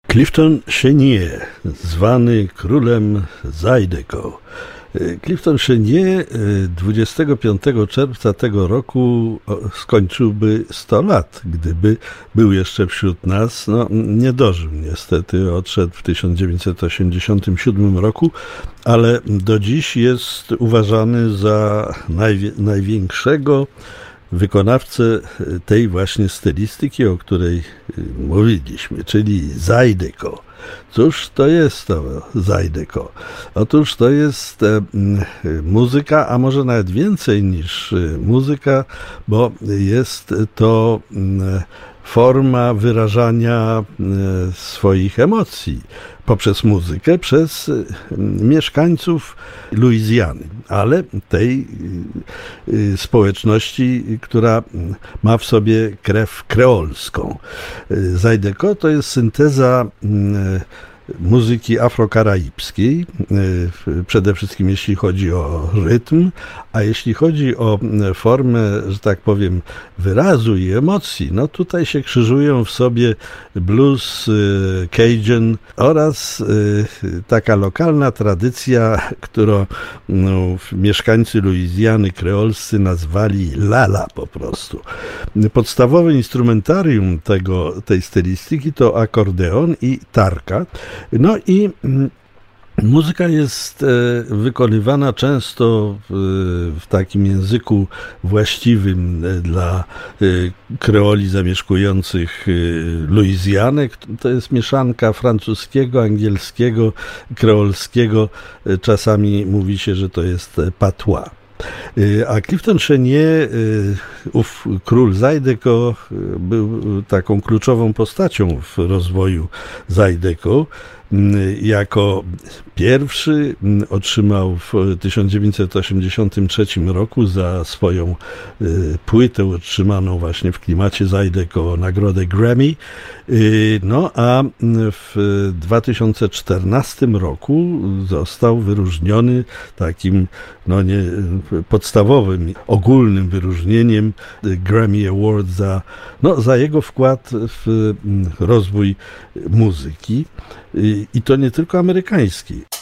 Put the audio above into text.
Clifton Chenier, zwany królem Zydeco. Clifton Chenier 25 czerwca tego roku skończyłby 100 lat, gdyby był jeszcze wśród nas. Nie dożył niestety, odszedł w 1987 roku, ale do dziś jest uważany za największego wykonawcę tej właśnie stylistyki, o której mówiliśmy, czyli Zydeco. Cóż to jest to Zydeco? Otóż to jest muzyka, a może nawet więcej niż muzyka, bo jest to forma wyrażania swoich emocji poprzez muzykę przez mieszkańców Luizjany, ale tej społeczności, która ma w sobie krew kreolską. Zydeco to jest synteza muzyki afrokaraibskiej, przede wszystkim jeśli chodzi o rytm, a jeśli chodzi o formę, że tak powiem, wyrazu i emocji, tutaj się krzyżują w sobie blues, cajun oraz taka lokalna tradycja, którą mieszkańcy Luizjany kreolscy nazwali lala po prostu. Podstawowe instrumentarium tej stylistyki to akordeon i tarka. I muzyka jest wykonywana często w takim języku właściwym dla kreoli zamieszkujących Luizjanę. To jest mieszanka francuskiego, angielskiego, kreolskiego. Czasami mówi się, że to jest patois. A Clifton Chenier, ów król Zydeco, był taką kluczową postacią w rozwoju Zydeco. Jako pierwszy otrzymał w 1983 roku za swoją płytę otrzymaną właśnie w klimacie Zydeco nagrodę Grammy. A w 2014 roku został wyróżniony takim podstawowym, ogólnym wyróżnieniem Grammy Award za jego wkład w rozwój muzyki. I to nie tylko amerykańskiej.